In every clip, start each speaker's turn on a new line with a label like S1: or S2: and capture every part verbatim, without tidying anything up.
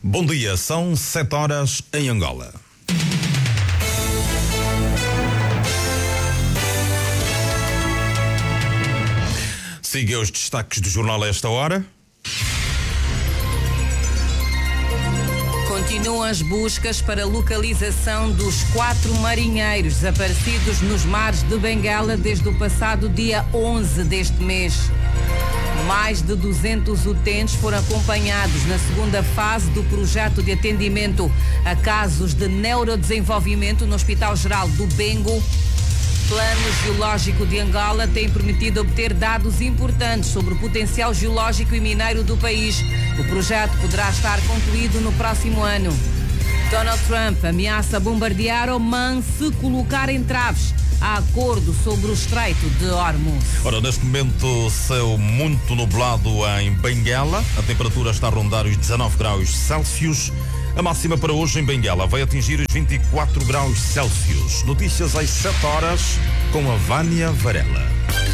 S1: Bom dia, são sete horas em Angola. Siga os destaques do jornal a esta hora.
S2: Continuam as buscas para a localização dos quatro marinheiros desaparecidos nos mares de Benguela desde o passado dia onze deste mês. Mais de duzentos utentes foram acompanhados na segunda fase do projeto de atendimento a casos de neurodesenvolvimento no Hospital Geral do Bengo. O Plano Geológico de Angola tem permitido obter dados importantes sobre o potencial geológico e mineiro do país. O projeto poderá estar concluído no próximo ano. Donald Trump ameaça bombardear Oman se colocar entraves a acordo sobre o Estreito de Hormuz.
S1: Ora, neste momento, céu muito nublado em Benguela. A temperatura está a rondar os dezanove graus Celsius. A máxima para hoje em Benguela vai atingir os vinte e quatro graus Celsius. Notícias às sete horas com a Vânia Varela.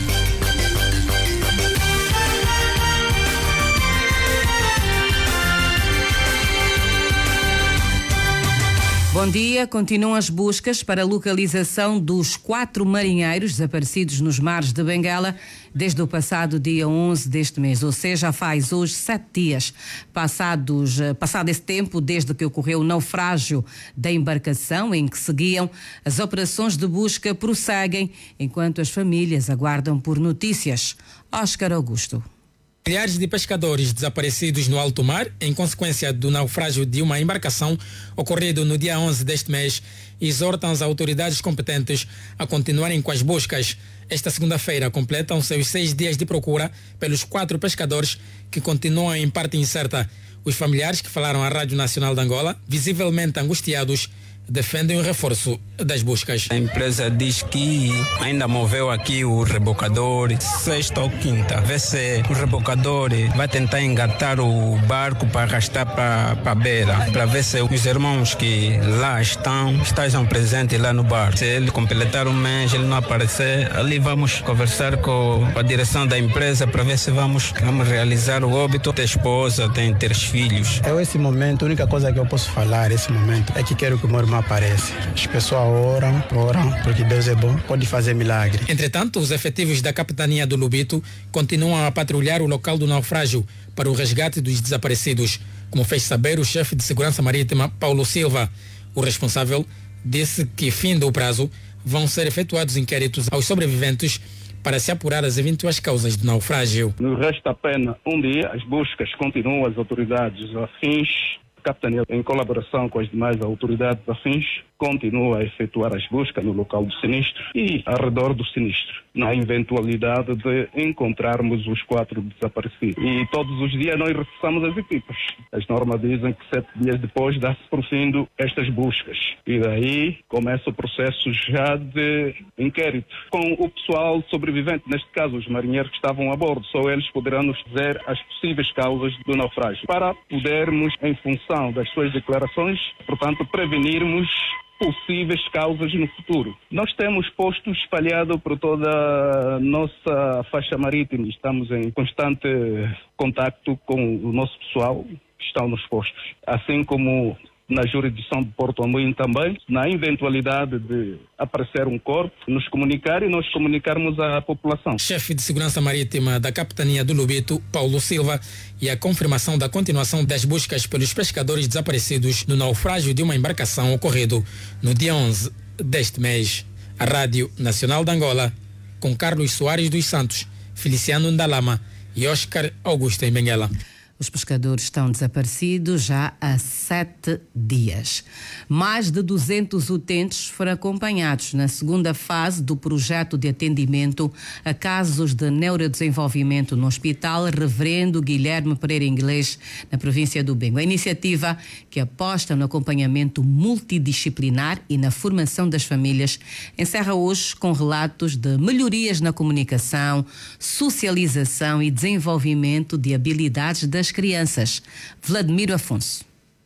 S2: Bom dia. Continuam as buscas para a localização dos quatro marinheiros desaparecidos nos mares de Benguela desde o passado dia onze deste mês, ou seja, faz hoje sete dias. Passados, passado esse tempo, desde que ocorreu o naufrágio da embarcação em que seguiam, as operações de busca prosseguem enquanto as famílias aguardam por notícias. Oscar Augusto.
S3: Milhares de pescadores desaparecidos no alto mar em consequência do naufrágio de uma embarcação ocorrido no dia onze deste mês exortam as autoridades competentes a continuarem com as buscas. Esta segunda-feira completam-se os seis dias de procura pelos quatro pescadores que continuam em parte incerta. Os familiares que falaram à Rádio Nacional de Angola, visivelmente angustiados, defendem o reforço das buscas.
S4: A empresa diz que ainda moveu aqui o rebocador sexta ou quinta. Vê se o rebocador vai tentar engatar o barco para arrastar para a beira, para ver se os irmãos que lá estão estejam presentes lá no barco. Se ele completar um mês, ele não aparecer, ali vamos conversar com a direção da empresa para ver se vamos, vamos realizar o óbito. Tem esposa, tem três filhos.
S5: Eu, esse momento, a única coisa que eu posso falar nesse momento é que quero que o meu irmão apareça. As pessoas oram, oram, porque Deus é bom, pode fazer milagre.
S3: Entretanto, os efetivos da capitania do Lubito continuam a patrulhar o local do naufrágio para o resgate dos desaparecidos, como fez saber o chefe de segurança marítima, Paulo Silva. O responsável disse que, fim do prazo, vão ser efetuados inquéritos aos sobreviventes para se apurar as eventuais causas do naufrágio.
S6: Nos resta apenas um dia, as buscas continuam, as autoridades afins, a capitania, em colaboração com as demais autoridades afins, continua a efetuar as buscas no local do sinistro e ao redor do sinistro, na eventualidade de encontrarmos os quatro desaparecidos. E todos os dias nós reforçamos as equipas. As normas dizem que sete dias depois dá-se por fim estas buscas. E daí começa o processo já de inquérito. Com o pessoal sobrevivente, neste caso os marinheiros que estavam a bordo, só eles poderão nos dizer as possíveis causas do naufrágio, para podermos, em função das suas declarações, portanto, prevenirmos possíveis causas no futuro. Nós temos postos espalhados por toda a nossa faixa marítima. Estamos em constante contacto com o nosso pessoal que estão nos postos. Assim como na jurisdição de Porto Amorim também, na eventualidade de aparecer um corpo, nos comunicar e nós comunicarmos à população.
S3: Chefe de Segurança Marítima da Capitania do Lubito, Paulo Silva, e a confirmação da continuação das buscas pelos pescadores desaparecidos no naufrágio de uma embarcação ocorrido no dia onze deste mês. A Rádio Nacional de Angola, com Carlos Soares dos Santos, Feliciano Ndalama e Oscar Augusto em Benguela.
S2: Os pescadores estão desaparecidos já há sete dias. Mais de duzentos utentes foram acompanhados na segunda fase do projeto de atendimento a casos de neurodesenvolvimento no Hospital Reverendo Guilherme Pereira Inglês, na província do Bengo. A iniciativa, que aposta no acompanhamento multidisciplinar e na formação das famílias, encerra hoje com relatos de melhorias na comunicação, socialização e desenvolvimento de habilidades das crianças. Vladimiro Afonso.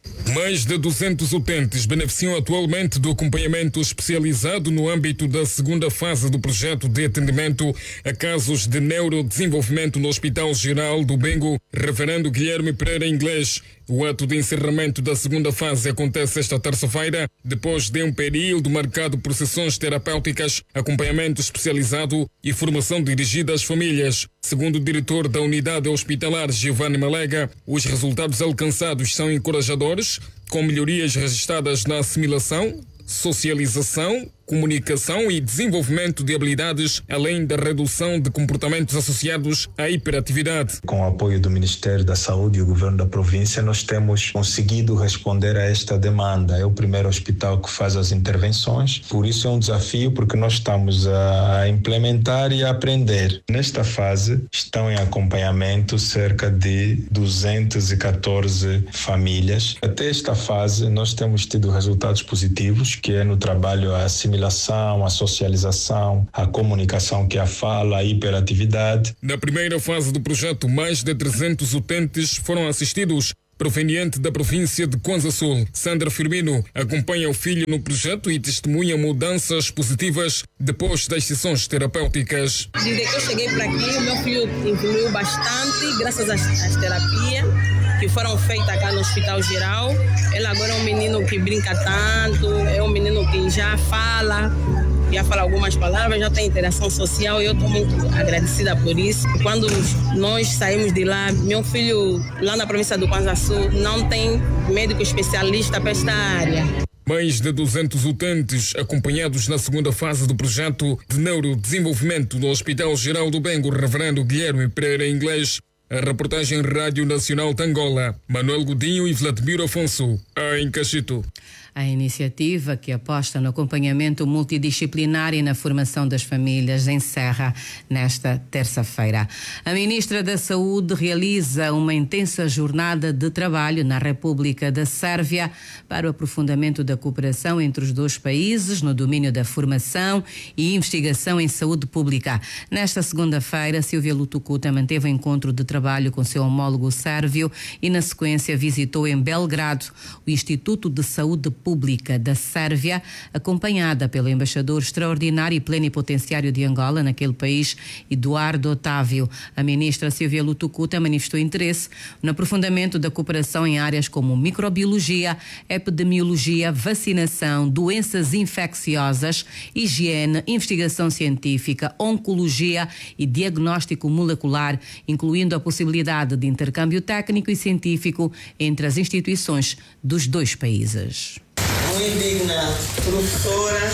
S7: Mais de duzentos utentes beneficiam atualmente do acompanhamento especializado no âmbito da segunda fase do projeto de atendimento a casos de neurodesenvolvimento no Hospital Geral do Bengo, Reverendo Guilherme Pereira Inglês. O ato de encerramento da segunda fase acontece esta terça-feira, depois de um período marcado por sessões terapêuticas, acompanhamento especializado e formação dirigida às famílias. Segundo o diretor da unidade hospitalar, Giovanni Malega, os resultados alcançados são encorajadores, com melhorias registradas na assimilação, socialização, comunicação e desenvolvimento de habilidades, além da redução de comportamentos associados à hiperatividade.
S8: Com o apoio do Ministério da Saúde e o Governo da província, nós temos conseguido responder a esta demanda. É o primeiro hospital que faz as intervenções, por isso é um desafio, porque nós estamos a implementar e a aprender. Nesta fase, estão em acompanhamento cerca de duzentas e catorze famílias. Até esta fase, nós temos tido resultados positivos, que é no trabalho a assimilação, a socialização, a comunicação, que é a fala, a hiperatividade.
S7: Na primeira fase do projeto, mais de trezentos utentes foram assistidos. Proveniente da província de Kwanza Sul, Sandra Firmino acompanha o filho no projeto e testemunha mudanças positivas depois das sessões terapêuticas.
S9: Desde que eu cheguei para aqui, o meu filho evoluiu bastante, graças às, às terapias que foram feitas cá no Hospital Geral. Ele agora é um menino que brinca tanto, é um menino que já fala, já fala algumas palavras, já tem interação social, e eu estou muito agradecida por isso. Quando nós saímos de lá, meu filho, lá na província do Kwanza Sul, não tem médico especialista para esta área.
S7: Mais de duzentos utentes acompanhados na segunda fase do projeto de neurodesenvolvimento no Hospital Geral do Bengo, Reverendo Guilherme Pereira Inglês. A reportagem Rádio Nacional de Angola, Manuel Godinho e Vladimir Afonso, em Cachito.
S2: A iniciativa, que aposta no acompanhamento multidisciplinar e na formação das famílias, encerra nesta terça-feira. A Ministra da Saúde realiza uma intensa jornada de trabalho na República da Sérvia para o aprofundamento da cooperação entre os dois países no domínio da formação e investigação em saúde pública. Nesta segunda-feira, Silvia Lutucuta manteve um encontro de trabalho com seu homólogo sérvio e, na sequência, visitou em Belgrado o Instituto de Saúde Pública da Sérvia, acompanhada pelo embaixador extraordinário e plenipotenciário de Angola naquele país, Eduardo Otávio. A ministra Silvia Lutucuta manifestou interesse no aprofundamento da cooperação em áreas como microbiologia, epidemiologia, vacinação, doenças infecciosas, higiene, investigação científica, oncologia e diagnóstico molecular, incluindo a possibilidade de intercâmbio técnico e científico entre as instituições dos dois países.
S10: Muito digna professora,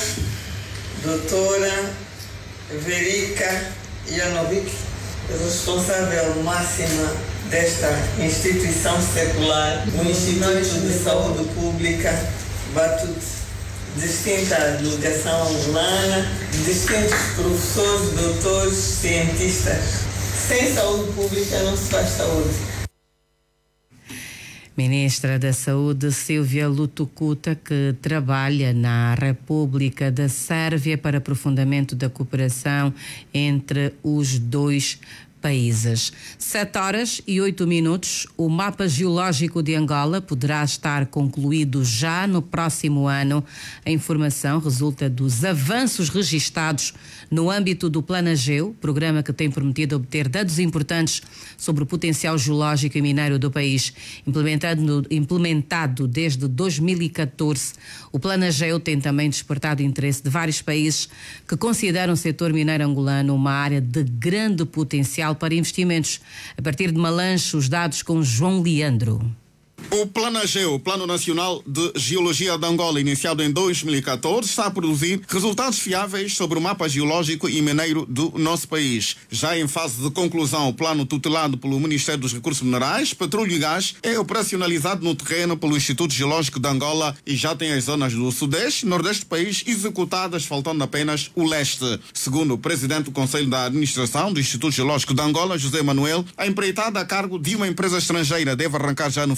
S10: doutora Verica Janovic, responsável máxima desta instituição secular, no Instituto de Saúde Pública, Batut, distinta delegação angolana, distintos professores, doutores, cientistas. Sem saúde pública não se faz saúde.
S2: Ministra da Saúde Silvia Lutucuta, que trabalha na República da Sérvia para aprofundamento da cooperação entre os dois países. Sete horas e oito minutos. O mapa geológico de Angola poderá estar concluído já no próximo ano. A informação resulta dos avanços registados no âmbito do Planageu, programa que tem prometido obter dados importantes sobre o potencial geológico e minério do país. Implementado, implementado desde dois mil e catorze, o Planageu tem também despertado o interesse de vários países que consideram o setor mineiro angolano uma área de grande potencial para investimentos. A partir de Malanche, os dados com João Leandro.
S11: O Planageu, Plano Nacional de Geologia de Angola, iniciado em dois mil e catorze, está a produzir resultados fiáveis sobre o mapa geológico e mineiro do nosso país. Já em fase de conclusão, o plano tutelado pelo Ministério dos Recursos Minerais, Petróleo e Gás é operacionalizado no terreno pelo Instituto Geológico de Angola e já tem as zonas do Sudeste e Nordeste do país executadas, faltando apenas o Leste. Segundo o presidente do Conselho da Administração do Instituto Geológico de Angola, José Manuel, a empreitada a cargo de uma empresa estrangeira deve arrancar já no final do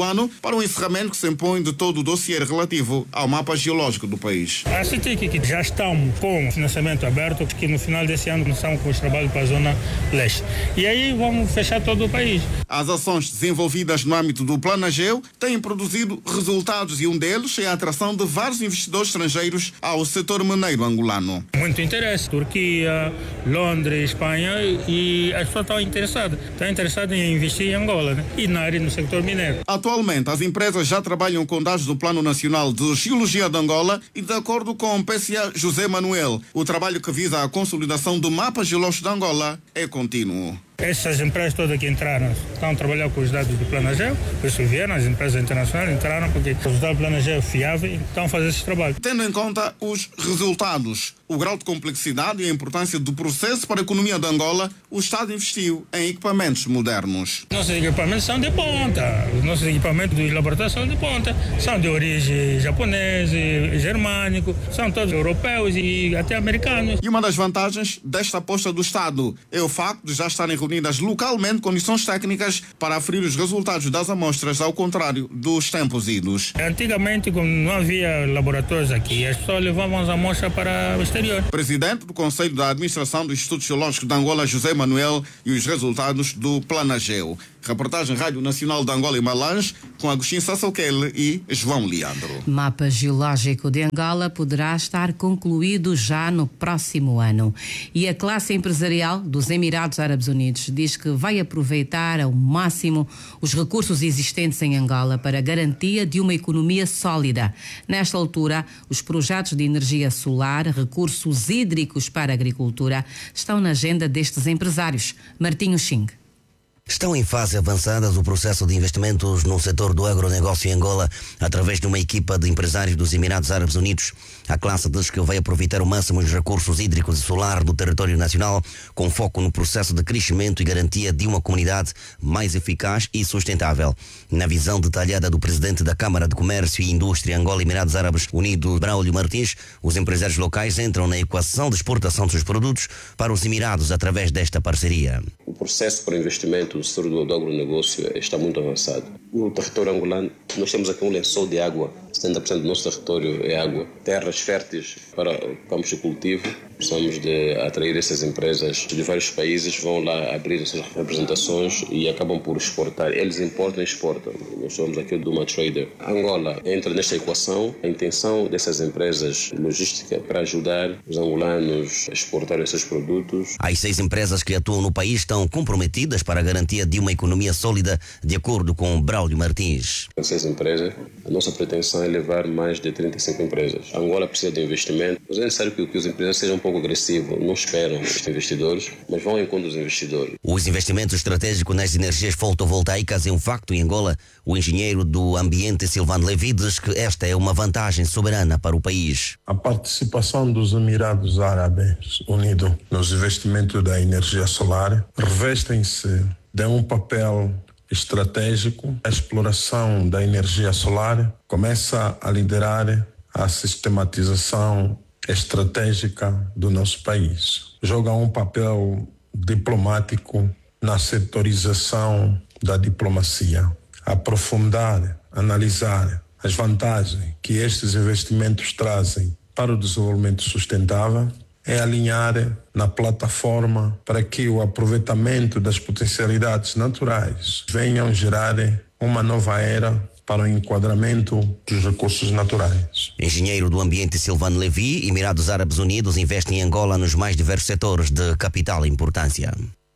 S11: ano para o encerramento que se impõe de todo o dossiê relativo ao mapa geológico do país.
S12: A C T I C que já estamos com o financiamento aberto, que no final desse ano começamos com os trabalhos para a zona leste. E aí vamos fechar todo o país.
S11: As ações desenvolvidas no âmbito do Planageu têm produzido resultados e um deles é a atração de vários investidores estrangeiros ao setor mineiro angolano.
S12: Muito interesse. Turquia, Londres, Espanha, e as pessoas estão interessadas. Estão interessadas em investir em Angola, né? E na área no sector mineiro.
S11: Atualmente, as empresas já trabalham com dados do Plano Nacional de Geologia de Angola e, de acordo com o P C A José Manuel, o trabalho que visa a consolidação do mapa geológico de Angola é contínuo.
S12: Essas empresas todas que entraram estão a trabalhar com os dados do Planageu, por isso vieram, as empresas internacionais entraram porque os dados do Planageu é fiável e estão a fazer esse trabalho.
S11: Tendo em conta os resultados, o grau de complexidade e a importância do processo para a economia de Angola, o Estado investiu em equipamentos modernos.
S12: Nossos equipamentos são de ponta, os nossos equipamentos dos laboratórios são de ponta, são de origem japonesa, germânico, são todos europeus e até americanos.
S11: E uma das vantagens desta aposta do Estado é o facto de já estarem reunidas localmente condições técnicas para aferir os resultados das amostras, ao contrário dos tempos idos.
S12: Antigamente, como não havia laboratórios aqui, as pessoas levavam as amostras para o exterior.
S11: Presidente do Conselho da Administração do Instituto Geológico de Angola, José Manuel, e os resultados do Planageu. Reportagem Rádio Nacional de Angola e Malange, com Agostinho Sassoquele e João Leandro.
S2: Mapa geológico de Angola poderá estar concluído já no próximo ano. E a classe empresarial dos Emirados Árabes Unidos diz que vai aproveitar ao máximo os recursos existentes em Angola para a garantia de uma economia sólida. Nesta altura, os projetos de energia solar, recursos hídricos para a agricultura estão na agenda destes empresários. Martinho Xing.
S13: Estão em fase avançada o processo de investimentos no setor do agronegócio em Angola através de uma equipa de empresários dos Emirados Árabes Unidos. A classe diz que vai aproveitar ao máximo os recursos hídricos e solar do território nacional, com foco no processo de crescimento e garantia de uma comunidade mais eficaz e sustentável. Na visão detalhada do presidente da Câmara de Comércio e Indústria Angola Emirados Árabes Unidos, Braulio Martins, os empresários locais entram na equação de exportação dos seus produtos para os Emirados através desta parceria.
S14: O processo para investimento no setor do, do agronegócio está muito avançado. No território angolano, nós temos aqui um lençol de água. setenta por cento do nosso território é água. Terras férteis para campos de cultivo. Precisamos de atrair essas empresas de vários países, vão lá abrir essas representações e acabam por exportar. Eles importam e exportam. Nós somos aqui do Uma Trader. Angola entra nesta equação. A intenção dessas empresas de logística para ajudar os angolanos a exportar esses produtos.
S13: As seis empresas que atuam no país estão comprometidas para a garantia de uma economia sólida, de acordo com Braulio Martins.
S14: Essas empresas, a nossa pretensão é levar mais de trinta e cinco empresas. A Angola precisa de investimento, mas é necessário que, que os empresários sejam um pouco agressivos, não esperam os investidores, mas vão em conta dos investidores.
S13: Os investimentos estratégicos nas energias fotovoltaicas é um facto em Angola. O engenheiro do ambiente Silvano Levi diz que esta é uma vantagem soberana para o país.
S15: A participação dos Emirados Árabes Unidos nos investimentos da energia solar revestem-se de um papel estratégico. A exploração da energia solar começa a liderar a sistematização estratégica do nosso país. Joga um papel diplomático na setorização da diplomacia. Aprofundar, analisar as vantagens que estes investimentos trazem para o desenvolvimento sustentável é alinhar na plataforma para que o aproveitamento das potencialidades naturais venham gerar uma nova era para o enquadramento dos recursos naturais.
S13: Engenheiro do ambiente Silvano Levi, Emirados Árabes Unidos investe em Angola nos mais diversos setores de capital importância.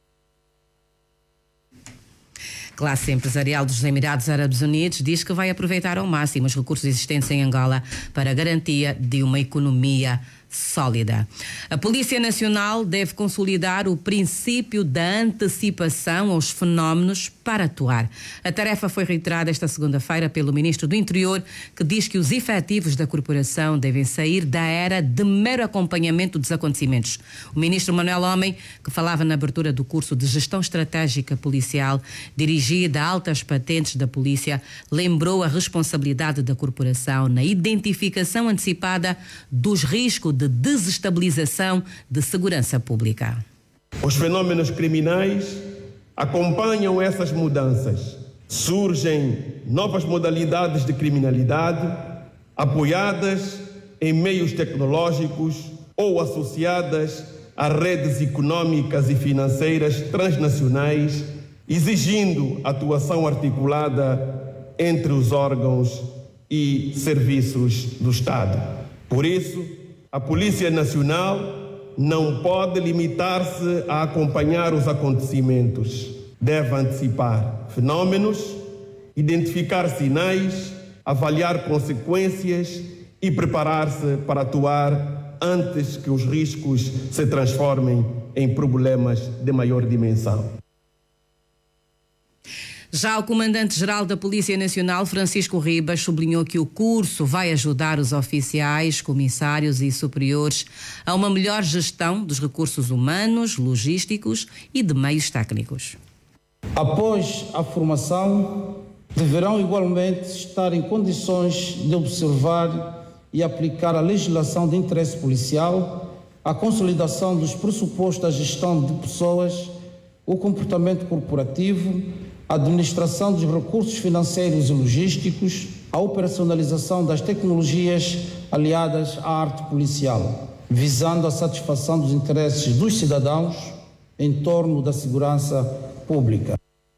S2: Classe empresarial dos Emirados Árabes Unidos diz que vai aproveitar ao máximo os recursos existentes em Angola para a garantia de uma economia sólida. A Polícia Nacional deve consolidar o princípio da antecipação aos fenómenos para atuar. A tarefa foi reiterada esta segunda-feira pelo Ministro do Interior, que diz que os efetivos da corporação devem sair da era de mero acompanhamento dos acontecimentos. O Ministro Manuel Homem, que falava na abertura do curso de Gestão Estratégica Policial, dirigida a altas patentes da Polícia, lembrou a responsabilidade da corporação na identificação antecipada dos riscos de desestabilização de segurança pública.
S16: Os fenômenos criminais acompanham essas mudanças Surgem novas modalidades de criminalidade, apoiadas em meios tecnológicos ou associadas a redes econômicas e financeiras transnacionais, exigindo atuação articulada entre os órgãos e serviços do Estado. Por isso, a Polícia Nacional não pode limitar-se a acompanhar os acontecimentos. Deve antecipar fenômenos, identificar sinais, avaliar consequências e preparar-se para atuar antes que os riscos se transformem em problemas de maior dimensão.
S2: Já o comandante-geral da Polícia Nacional, Francisco Ribas, sublinhou que o curso vai ajudar os oficiais, comissários e superiores a uma melhor gestão dos recursos humanos, logísticos e de meios técnicos.
S17: Após a formação, deverão igualmente estar em condições de observar e aplicar a legislação de interesse policial, a consolidação dos pressupostos da gestão de pessoas, o comportamento corporativo, a administração dos recursos financeiros e logísticos, a operacionalização das tecnologias aliadas à arte policial, visando a satisfação dos interesses dos cidadãos em torno da segurança pública.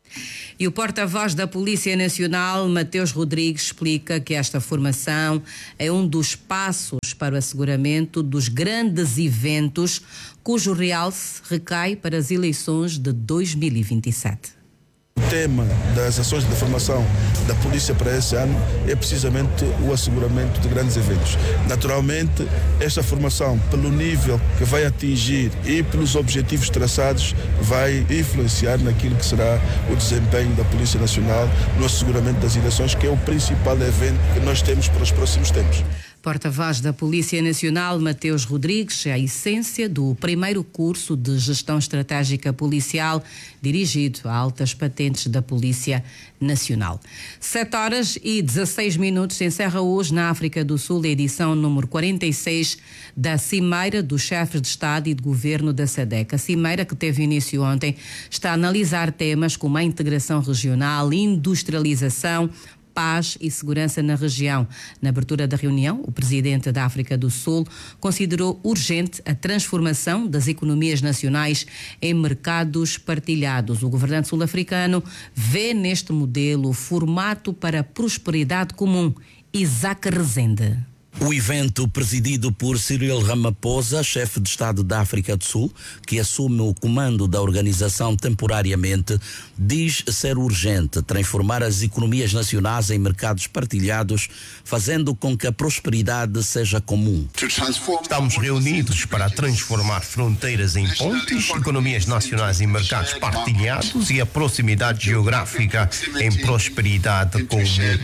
S2: E o porta-voz da Polícia Nacional, Mateus Rodrigues, explica que esta formação é um dos passos para o asseguramento dos grandes eventos, cujo realce recai para as eleições de dois mil e vinte e sete.
S18: O tema das ações de formação da polícia para esse ano é precisamente o asseguramento de grandes eventos. Naturalmente, esta formação, pelo nível que vai atingir e pelos objetivos traçados, vai influenciar naquilo que será o desempenho da Polícia Nacional no asseguramento das eleições, que é o principal evento que nós temos para os próximos tempos.
S2: Porta-voz da Polícia Nacional, Mateus Rodrigues, é a essência do primeiro curso de Gestão Estratégica Policial dirigido a altas patentes da Polícia Nacional. sete horas e dezasseis minutos, encerra hoje na África do Sul a edição número quarenta e seis da Cimeira dos Chefes de Estado e de Governo da SADC. A cimeira, que teve início ontem, está a analisar temas como a integração regional, industrialização, paz e segurança na região. Na abertura da reunião, o presidente da África do Sul considerou urgente a transformação das economias nacionais em mercados partilhados. O governante sul-africano vê neste modelo o formato para a prosperidade comum. Isaac Rezende.
S19: O evento, presidido por Cyril Ramaphosa, chefe de Estado da África do Sul, que assume o comando da organização temporariamente, diz ser urgente transformar as economias nacionais em mercados partilhados, fazendo com que a prosperidade seja comum.
S20: Estamos reunidos para transformar fronteiras em pontes, economias nacionais em mercados partilhados e a proximidade geográfica em prosperidade comum.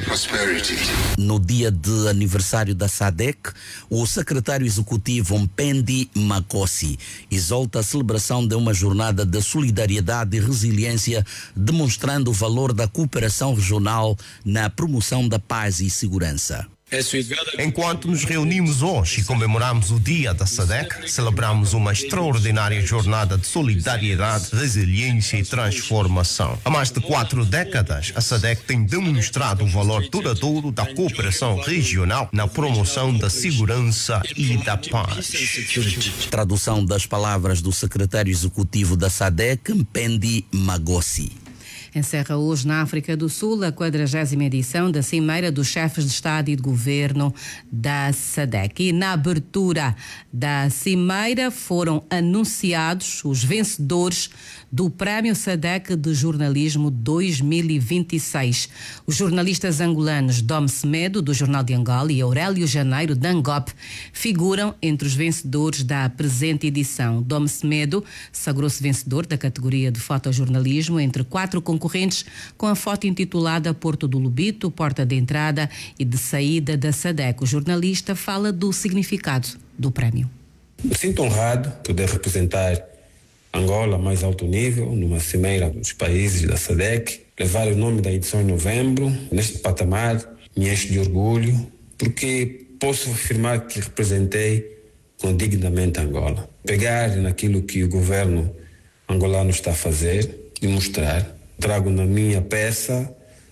S19: No dia de aniversário da SADC, o secretário executivo Mpendi Makosi exalta a celebração de uma jornada de solidariedade e resiliência, demonstrando o valor da cooperação regional na promoção da paz e segurança.
S20: Enquanto nos reunimos hoje e comemoramos o Dia da SADC, celebramos uma extraordinária jornada de solidariedade, resiliência e transformação. Há mais de quatro décadas, a SADC tem demonstrado o valor duradouro da cooperação regional na promoção da segurança e da paz.
S19: Tradução das palavras do secretário executivo da SADC, Mpendi Makosi.
S2: Encerra hoje na África do Sul a quadragésima edição da Cimeira dos Chefes de Estado e de Governo da SADC. E na abertura da Cimeira foram anunciados os vencedores do Prémio SADC de Jornalismo dois mil e vinte e seis. Os jornalistas angolanos Dom Semedo, do Jornal de Angola, e Aurélio Janeiro, da Angop, figuram entre os vencedores da presente edição. Dom Semedo sagrou-se vencedor da categoria de fotojornalismo entre quatro concorrentes, com a foto intitulada Porto do Lubito, porta de entrada e de saída da SADC. O jornalista fala do significado do prémio.
S21: Me sinto honrado poder representar Angola a mais alto nível, numa cimeira dos países da SADC, levar o nome da edição em novembro, neste patamar, me enche de orgulho, porque posso afirmar que representei com dignamente Angola. Pegar naquilo que o governo angolano está a fazer e mostrar. Trago na minha peça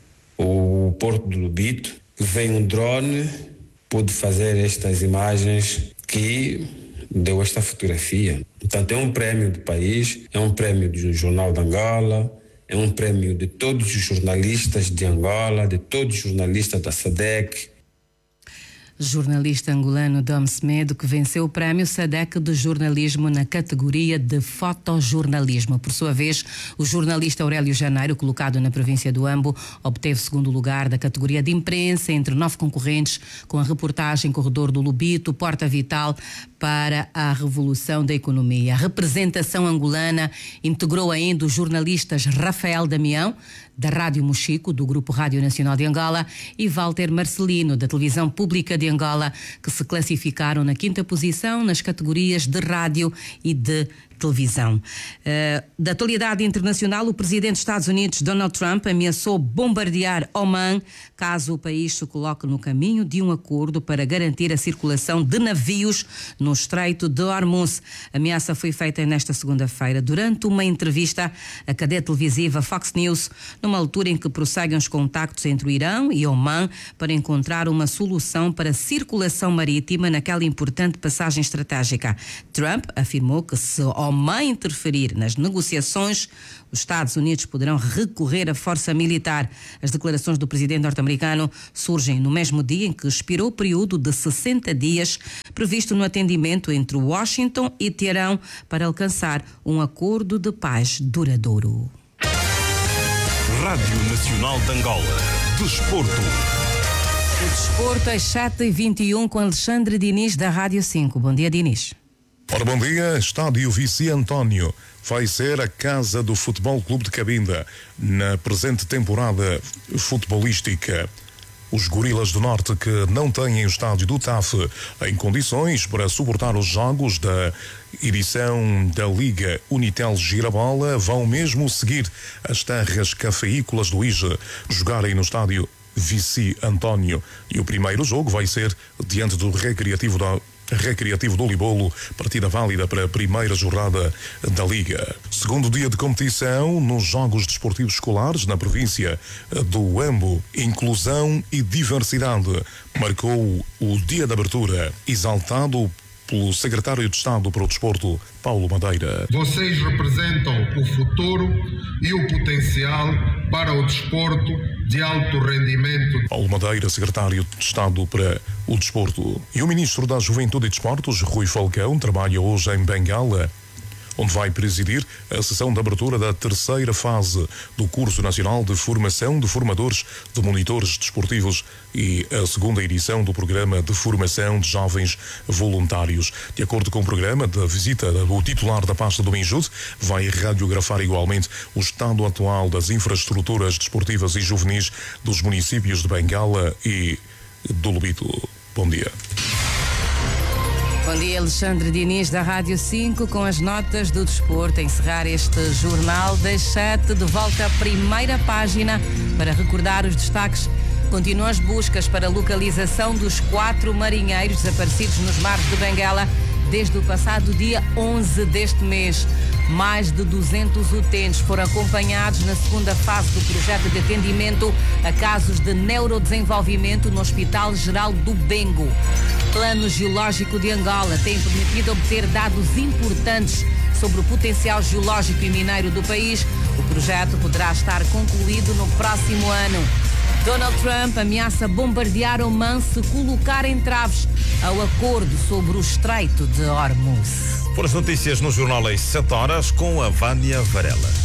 S21: Porto do Lubito, vem um drone, pôde fazer estas imagens que deu esta fotografia. Portanto, é um prémio do país, é um prémio do Jornal de Angola, é um prémio de todos os jornalistas de Angola, de todos os jornalistas da SADC.
S2: Jornalista angolano Dom Semedo, que venceu o prémio SADC de jornalismo na categoria de fotojornalismo. Por sua vez, o jornalista Aurélio Janeiro, colocado na província do Ambo, obteve segundo lugar da categoria de imprensa entre nove concorrentes, com a reportagem Corredor do Lubito, Porta Vital para a Revolução da Economia. A representação angolana integrou ainda os jornalistas Rafael Damião, da Rádio Mochico, do Grupo Rádio Nacional de Angola, e Walter Marcelino, da Televisão Pública de Angola, que se classificaram na quinta posição nas categorias de rádio e de televisão. Uh, da atualidade internacional, o presidente dos Estados Unidos, Donald Trump, ameaçou bombardear Oman caso o país se coloque no caminho de um acordo para garantir a circulação de navios no Estreito de Hormuz. A ameaça foi feita nesta segunda-feira durante uma entrevista à cadeia televisiva Fox News, numa altura em que prosseguem os contactos entre o Irão e Oman para encontrar uma solução para a circulação marítima naquela importante passagem estratégica. Trump afirmou que se Oman interferir nas negociações, os Estados Unidos poderão recorrer à força militar. As declarações do presidente norte-americano surgem no mesmo dia em que expirou o período de sessenta dias previsto no atendimento entre Washington e Teherão para alcançar um acordo de paz duradouro.
S1: Rádio Nacional de Angola. Desporto.
S2: O desporto às sete e vinte e um com Alexandre Diniz, da Rádio cinco. Bom dia, Diniz.
S22: Ora, bom dia. Estádio Vici António vai ser a casa do Futebol Clube de Cabinda na presente temporada futebolística. Os Gorilas do Norte, que não têm o estádio do T A F em condições para suportar os jogos da edição da Liga Unitel Girabola, vão mesmo seguir as terras cafeícolas do I J E, jogarem no estádio Vici António. E o primeiro jogo vai ser diante do Recreativo da Recreativo do Libolo, partida válida para a primeira jornada da Liga. Segundo dia de competição nos Jogos Desportivos Escolares na província do Ambo, inclusão e diversidade marcou o dia de abertura, exaltado pelo secretário de Estado para o Desporto, Paulo Madeira.
S23: Vocês representam o futuro e o potencial para o desporto de alto rendimento.
S22: Paulo Madeira, secretário de Estado para o Desporto. E o ministro da Juventude e Desportos, Rui Falcão, trabalha hoje em Bengala, onde vai presidir a sessão de abertura da terceira fase do Curso Nacional de Formação de Formadores de Monitores Desportivos e a segunda edição do Programa de Formação de Jovens Voluntários. De acordo com o programa da visita, o titular da pasta do Minjude vai radiografar igualmente o estado atual das infraestruturas desportivas e juvenis dos municípios de Bengala e do Lubito. Bom dia.
S2: Bom dia, Alexandre Diniz, da Rádio cinco, com as notas do desporto. A encerrar este jornal das sete, de volta à primeira página para recordar os destaques. Continuam as buscas para a localização dos quatro marinheiros desaparecidos nos mares de Bengala desde o passado dia onze deste mês. Mais de duzentos utentes foram acompanhados na segunda fase do projeto de atendimento a casos de neurodesenvolvimento no Hospital Geral do Bengo. Plano Geológico de Angola tem permitido obter dados importantes sobre o potencial geológico e mineiro do país. O projeto poderá estar concluído no próximo ano. Donald Trump ameaça bombardear Oman se colocar entraves ao acordo sobre o Estreito de Hormuz.
S1: Foram as notícias no jornal às sete horas com a Vânia Varela.